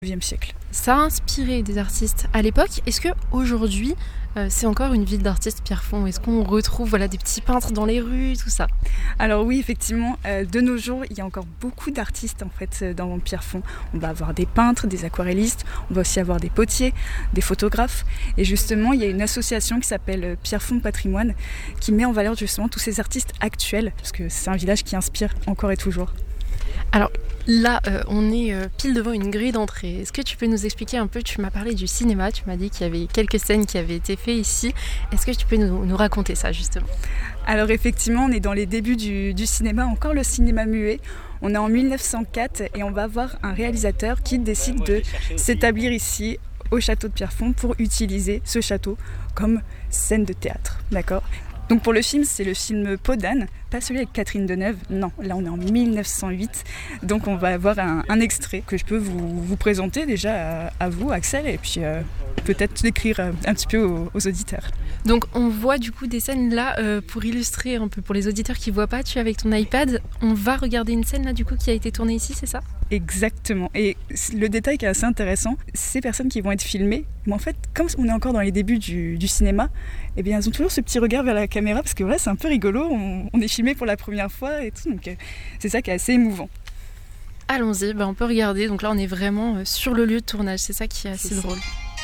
19e siècle. Ça a inspiré des artistes à l'époque. Est-ce qu'aujourd'hui, c'est encore une ville d'artistes, Pierrefonds? Est-ce qu'on retrouve des petits peintres dans les rues, tout ça? Alors oui, effectivement, de nos jours, il y a encore beaucoup d'artistes en fait dans Pierrefonds. On va avoir des peintres, des aquarellistes, on va aussi avoir des potiers, des photographes. Et justement, il y a une association qui s'appelle Pierrefonds Patrimoine qui met en valeur justement tous ces artistes actuels, parce que c'est un village qui inspire encore et toujours. Alors là, on est pile devant une grille d'entrée. Est-ce que tu peux nous expliquer un peu? Tu m'as parlé du cinéma, tu m'as dit qu'il y avait quelques scènes qui avaient été faites ici. Est-ce que tu peux nous raconter ça justement? Alors effectivement, on est dans les débuts du cinéma, encore le cinéma muet. On est en 1904 et on va avoir un réalisateur qui décide de s'établir ici au château de Pierrefonds pour utiliser ce château comme scène de théâtre. D'accord ? Donc pour le film, c'est le film Peau d'âne, pas celui avec Catherine Deneuve, non, là on est en 1908, donc on va avoir un extrait que je peux vous présenter déjà à vous, Axel, et puis peut-être décrire un petit peu aux auditeurs. Donc on voit du coup des scènes là, pour illustrer un peu, pour les auditeurs qui ne voient pas, tu es avec ton iPad, on va regarder une scène là du coup qui a été tournée ici, c'est ça? Exactement, et le détail qui est assez intéressant, ces personnes qui vont être filmées, mais en fait, comme on est encore dans les débuts du cinéma, eh bien, elles ont toujours ce petit regard vers la caméra, parce que voilà, c'est un peu rigolo, on est filmé pour la première fois et tout, donc c'est ça qui est assez émouvant. Allons-y, on peut regarder, donc là on est vraiment sur le lieu de tournage, c'est ça qui est assez drôle.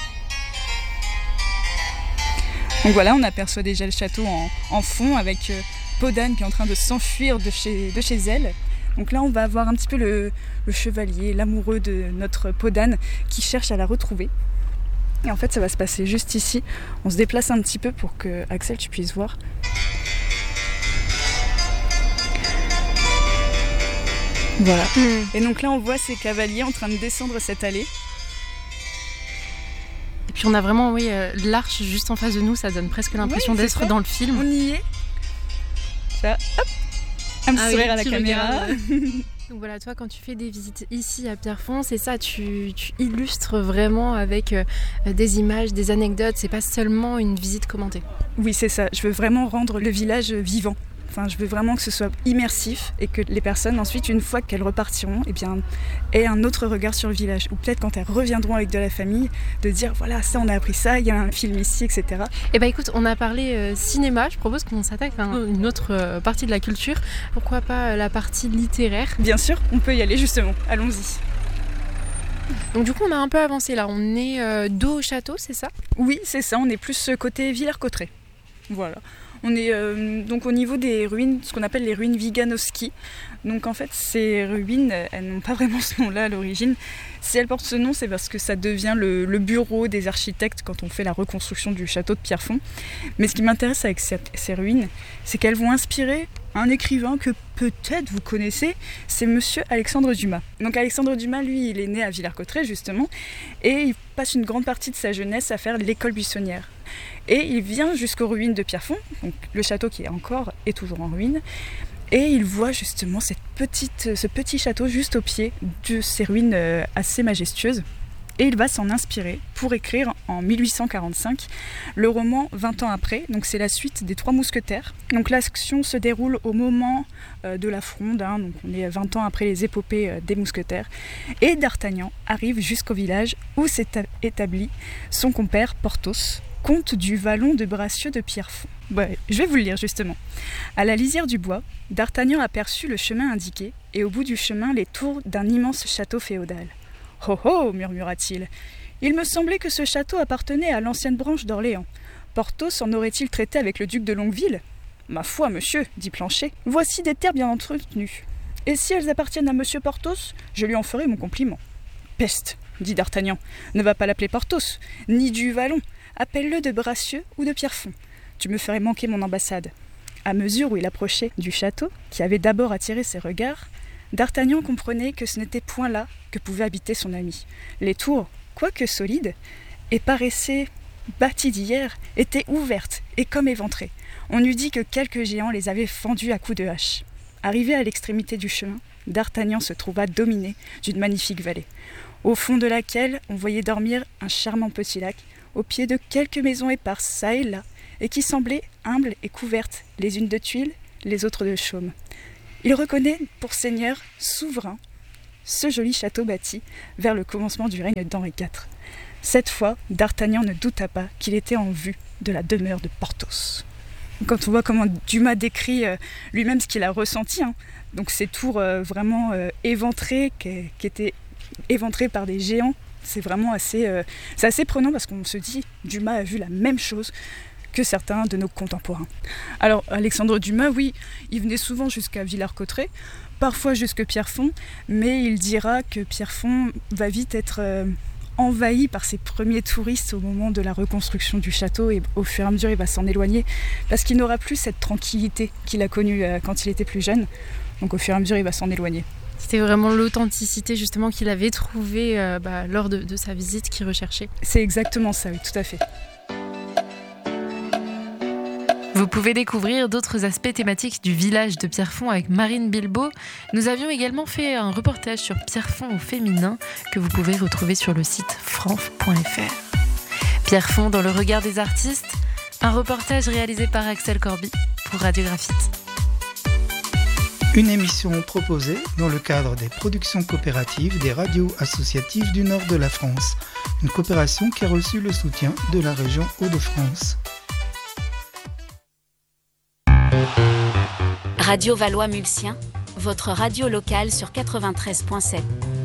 Donc voilà, on aperçoit déjà le château en fond, avec Peau d'âne qui est en train de s'enfuir de chez elle. Donc là, on va avoir un petit peu le chevalier, l'amoureux de notre Peau d'âne qui cherche à la retrouver. Et en fait, ça va se passer juste ici. On se déplace un petit peu pour que, Axel, tu puisses voir. Voilà. Et donc là, on voit ces cavaliers en train de descendre cette allée. Et puis on a vraiment l'arche juste en face de nous, ça donne presque l'impression d'être dans le film. On y est. Ça, hop, un petit sourire à la caméra. Donc voilà, toi quand tu fais des visites ici à Pierrefonds, c'est ça, tu illustres vraiment avec des images, des anecdotes, c'est pas seulement une visite commentée. Oui, c'est ça, je veux vraiment rendre le village vivant. Enfin, je veux vraiment que ce soit immersif et que les personnes ensuite, une fois qu'elles repartiront, aient un autre regard sur le village. Ou peut-être quand elles reviendront avec de la famille, de dire voilà, ça on a appris ça, il y a un film ici, etc. Eh bien écoute, on a parlé cinéma, je propose qu'on s'attaque à une autre partie de la culture. Pourquoi pas la partie littéraire? Bien sûr, on peut y aller justement, allons-y. Donc du coup on a un peu avancé là, on est dos au château, c'est ça? Oui, c'est ça, on est plus côté Villers-Cotterêts. Voilà. On est donc au niveau des ruines, ce qu'on appelle les ruines Wiganowski. Donc en fait, ces ruines, elles n'ont pas vraiment ce nom-là à l'origine. Si elles portent ce nom, c'est parce que ça devient le bureau des architectes quand on fait la reconstruction du château de Pierrefonds. Mais ce qui m'intéresse avec ces ruines, c'est qu'elles vont inspirer un écrivain que peut-être vous connaissez, c'est monsieur Alexandre Dumas. Donc Alexandre Dumas, lui, il est né à Villers-Cotterêts justement, et il passe une grande partie de sa jeunesse à faire l'école buissonnière. Et il vient jusqu'aux ruines de Pierrefonds, donc le château qui est toujours en ruine, et il voit justement ce petit château juste au pied de ces ruines assez majestueuses. Et il va s'en inspirer pour écrire en 1845 le roman 20 ans après. Donc c'est la suite des Trois Mousquetaires. Donc l'action se déroule au moment de la Fronde, donc on est 20 ans après les épopées des Mousquetaires. Et D'Artagnan arrive jusqu'au village où s'est établi son compère Porthos, comte du vallon de Bracieux de Pierrefonds. Ouais, je vais vous le lire justement. À la lisière du bois, D'Artagnan aperçut le chemin indiqué et au bout du chemin les tours d'un immense château féodal. « Oh oh !» murmura-t-il. « Il me semblait que ce château appartenait à l'ancienne branche d'Orléans. Porthos en aurait-il traité avec le duc de Longueville ? »« Ma foi, monsieur, dit Planchet, voici des terres bien entretenues. Et si elles appartiennent à monsieur Porthos, je lui en ferai mon compliment. »« Peste !» dit D'Artagnan. « Ne va pas l'appeler Porthos, ni du Vallon. Appelle-le de Bracieux ou de Pierrefonds. Tu me ferais manquer mon ambassade. » À mesure où il approchait du château, qui avait d'abord attiré ses regards, D'Artagnan comprenait que ce n'était point là que pouvait habiter son ami. Les tours, quoique solides, et paraissaient bâties d'hier, étaient ouvertes et comme éventrées. On eût dit que quelques géants les avaient fendues à coups de hache. Arrivé à l'extrémité du chemin, D'Artagnan se trouva dominé d'une magnifique vallée, au fond de laquelle on voyait dormir un charmant petit lac, au pied de quelques maisons éparses çà et là, et qui semblaient humbles et couvertes, les unes de tuiles, les autres de chaume. Il reconnaît pour seigneur souverain ce joli château bâti vers le commencement du règne d'Henri IV. Cette fois, D'Artagnan ne douta pas qu'il était en vue de la demeure de Porthos. Quand on voit comment Dumas décrit lui-même ce qu'il a ressenti, donc ces tours vraiment éventrées, qui étaient éventrées par des géants, c'est vraiment assez prenant parce qu'on se dit Dumas a vu la même chose que certains de nos contemporains. Alors Alexandre Dumas, oui, il venait souvent jusqu'à Villers-Cotterêts, parfois jusque Pierrefonds, mais il dira que Pierrefonds va vite être envahi par ses premiers touristes au moment de la reconstruction du château, et au fur et à mesure il va s'en éloigner parce qu'il n'aura plus cette tranquillité qu'il a connue quand il était plus jeune, donc au fur et à mesure il va s'en éloigner. C'était vraiment l'authenticité justement qu'il avait trouvée lors de sa visite qu'il recherchait. C'est exactement ça, oui, tout à fait. Vous pouvez découvrir d'autres aspects thématiques du village de Pierrefonds avec Marine Bilbao. Nous avions également fait un reportage sur Pierrefonds au féminin que vous pouvez retrouver sur le site franf.fr. Pierrefonds dans le regard des artistes, un reportage réalisé par Axel Corby pour Radio Graphite. Une émission proposée dans le cadre des productions coopératives des radios associatives du nord de la France. Une coopération qui a reçu le soutien de la région Hauts-de-France. Radio Valois-Mulsien, votre radio locale sur 93.7.